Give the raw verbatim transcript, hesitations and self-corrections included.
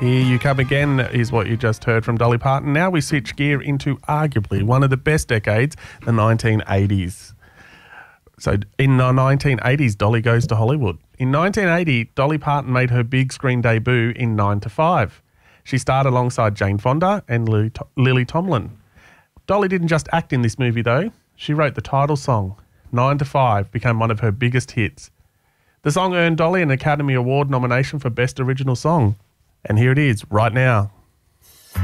Here You Come Again is what you just heard from Dolly Parton. Now we switch gear into arguably one of the best decades, the nineteen eighties. So in the nineteen eighties, Dolly goes to Hollywood. In nineteen eighty, Dolly Parton made her big screen debut in nine to five. She starred alongside Jane Fonda and Lily, Lily Tomlin. Dolly didn't just act in this movie though. She wrote the title song. nine to five became one of her biggest hits. The song earned Dolly an Academy Award nomination for Best Original Song. And here it is, right now.